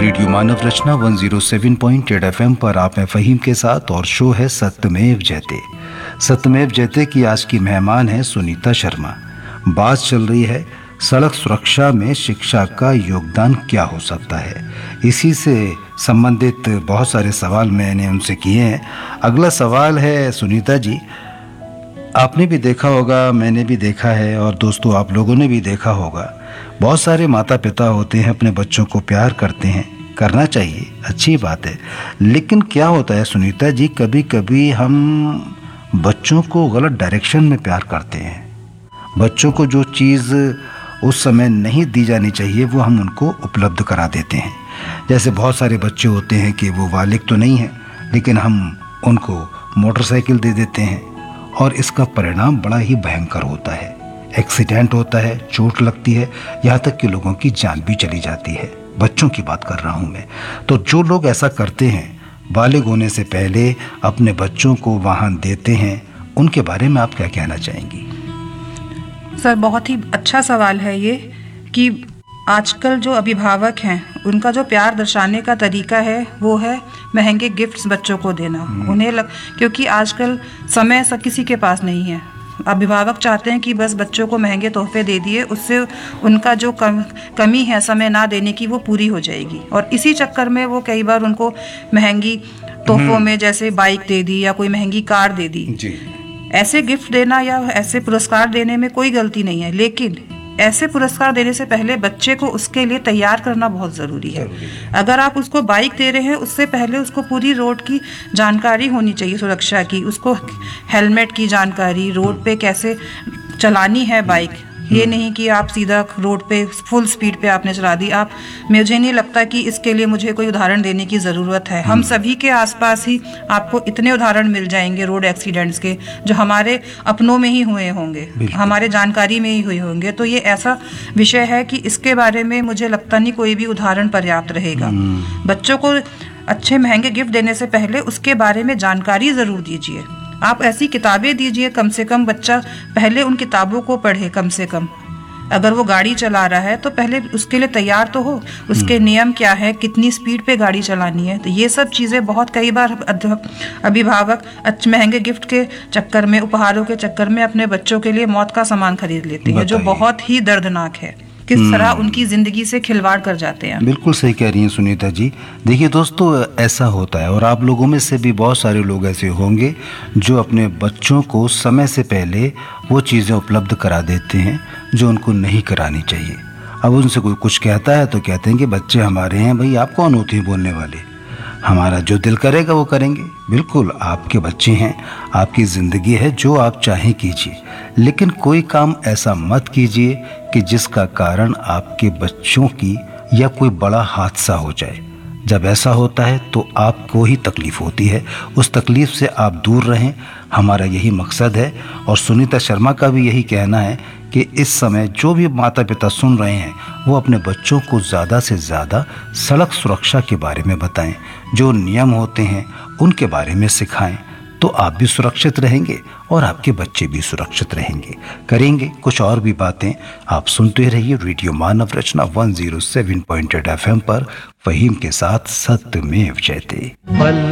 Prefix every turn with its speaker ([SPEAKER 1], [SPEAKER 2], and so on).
[SPEAKER 1] Radio मानव रचना 107.8 FM पर आप हैं फ़हीम के साथ और शो है सत्यमेव जयते। सत्यमेव जयते की आज की मेहमान है सुनीता शर्मा। बात चल रही है सड़क सुरक्षा में शिक्षा का योगदान क्या हो सकता है। इसी से संबंधित बहुत सारे सवाल मैंने उनसे किए हैं। अगला सवाल है सुनीता जी, आपने भी देखा होगा, मैंने भी देखा है और दोस्तों आप लोगों ने भी देखा होगा, बहुत सारे माता पिता होते हैं अपने बच्चों को प्यार करते हैं, करना चाहिए, अच्छी बात है। लेकिन क्या होता है सुनीता जी, कभी कभी हम बच्चों को गलत डायरेक्शन में प्यार करते हैं। बच्चों को जो चीज़ उस समय नहीं दी जानी चाहिए वो हम उनको उपलब्ध करा देते हैं। जैसे बहुत सारे बच्चे होते हैं कि वो बालिग तो नहीं हैं, लेकिन हम उनको मोटरसाइकिल दे देते हैं और इसका परिणाम बड़ा ही भयंकर होता है। एक्सीडेंट होता है, चोट लगती है, यहाँ तक कि लोगों की जान भी चली जाती है। बच्चों की बात कर रहा हूँ मैं। तो जो लोग ऐसा करते हैं, बालिग होने से पहले अपने बच्चों को वाहन देते हैं, उनके बारे में आप क्या कहना चाहेंगी?
[SPEAKER 2] सर, बहुत ही अच्छा सवाल है ये कि आजकल जो अभिभावक हैं उनका जो प्यार दर्शाने का तरीका है वो है महंगे गिफ्ट्स बच्चों को देना। क्योंकि आजकल समय सब किसी के पास नहीं है। अभिभावक चाहते हैं कि बस बच्चों को महंगे तोहफे दे दिए, उससे उनका जो कमी है समय ना देने की वो पूरी हो जाएगी। और इसी चक्कर में वो कई बार उनको महंगी तोहफों में जैसे बाइक दे दी या कोई महंगी कार दे दी जी। ऐसे गिफ्ट देना या ऐसे पुरस्कार देने में कोई गलती नहीं है, लेकिन ऐसे पुरस्कार देने से पहले बच्चे को उसके लिए तैयार करना बहुत ज़रूरी है। अगर आप उसको बाइक दे रहे हैं, उससे पहले उसको पूरी रोड की जानकारी होनी चाहिए, सुरक्षा की, उसको हेलमेट की जानकारी, रोड पे कैसे चलानी है बाइक। ये नहीं कि आप सीधा रोड पे फुल स्पीड पे आपने चला दी। मुझे नहीं लगता कि इसके लिए मुझे कोई उदाहरण देने की ज़रूरत है। हम सभी के आसपास ही आपको इतने उदाहरण मिल जाएंगे रोड एक्सीडेंट्स के, जो हमारे अपनों में ही हुए होंगे, हमारे जानकारी में ही हुए होंगे। तो ये ऐसा विषय है कि इसके बारे में मुझे लगता नहीं कोई भी उदाहरण पर्याप्त रहेगा। बच्चों को अच्छे महंगे गिफ्ट देने से पहले उसके बारे में जानकारी ज़रूर दीजिए। आप ऐसी किताबें दीजिए, कम से कम बच्चा पहले उन किताबों को पढ़े। कम से कम अगर वो गाड़ी चला रहा है तो पहले उसके लिए तैयार तो हो, उसके नियम क्या है, कितनी स्पीड पे गाड़ी चलानी है। तो ये सब चीज़ें बहुत कई बार अभिभावक महंगे गिफ्ट के चक्कर में, उपहारों के चक्कर में अपने बच्चों के लिए मौत का सामान खरीद लेते हैं, जो बहुत ही दर्दनाक है। किस तरह उनकी जिंदगी से खिलवाड़ कर जाते हैं।
[SPEAKER 1] बिल्कुल सही कह रही हैं सुनीता जी। देखिए दोस्तों, ऐसा होता है और आप लोगों में से भी बहुत सारे लोग ऐसे होंगे जो अपने बच्चों को समय से पहले वो चीज़ें उपलब्ध करा देते हैं जो उनको नहीं करानी चाहिए। अब उनसे कोई कुछ कहता है तो कहते हैं कि बच्चे हमारे हैं, भाई आप कौन होते हैं बोलने वाले, हमारा जो दिल करेगा वो करेंगे। बिल्कुल, आपके बच्चे हैं, आपकी ज़िंदगी है, जो आप चाहें कीजिए, लेकिन कोई काम ऐसा मत कीजिए कि जिसका कारण आपके बच्चों की या कोई बड़ा हादसा हो जाए। जब ऐसा होता है तो आपको ही तकलीफ होती है, उस तकलीफ से आप दूर रहें, हमारा यही मकसद है। और सुनीता शर्मा का भी यही कहना है कि इस समय जो भी माता पिता सुन रहे हैं वो अपने बच्चों को ज़्यादा से ज़्यादा सड़क सुरक्षा के बारे में बताएं, जो नियम होते हैं उनके बारे में सिखाएं, तो आप भी सुरक्षित रहेंगे और आपके बच्चे भी सुरक्षित रहेंगे। करेंगे कुछ और भी बातें। आप सुनते रहिए रेडियो मानव रचना 107.8 FM पर फ़हीम के साथ सत्यमेव जयते।